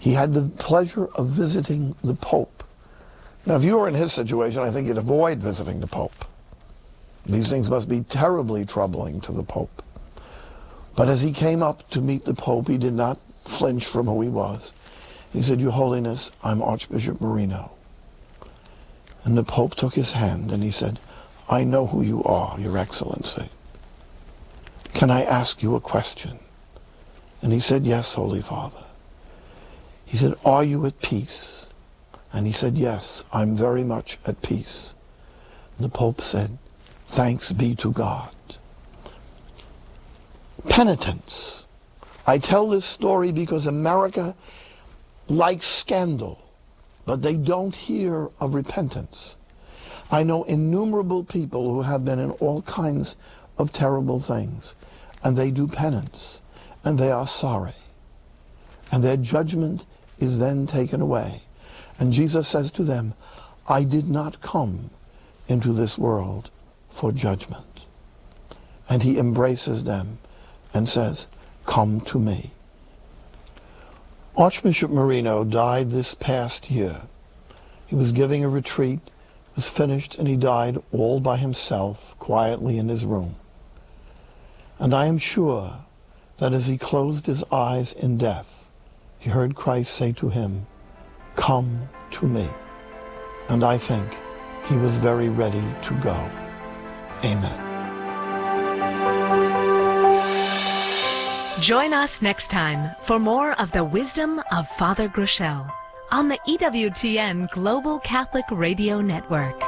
He had the pleasure of visiting the Pope. Now, if you were in his situation, I think you'd avoid visiting the Pope. These things must be terribly troubling to the Pope. But as he came up to meet the Pope, he did not flinch from who he was. He said, "Your Holiness, I'm Archbishop Marino." And the Pope took his hand and he said, "I know who you are, Your Excellency. Can I ask you a question?" And he said, "Yes, Holy Father." He said, "Are you at peace?" And he said, "Yes, I'm very much at peace." And the Pope said, "Thanks be to God." Penitence. I tell this story because America likes scandal, but they don't hear of repentance. I know innumerable people who have been in all kinds of terrible things, and they do penance, and they are sorry, and their judgment is then taken away. And Jesus says to them, "I did not come into this world for judgment." And he embraces them and says, "Come to me." Archbishop Marino died this past year. He was giving a retreat, was finished, and he died all by himself, quietly in his room. And I am sure that as he closed his eyes in death, he heard Christ say to him, "Come to me." And I think he was very ready to go. Amen. Join us next time for more of the wisdom of Father Groeschel on the EWTN Global Catholic Radio Network.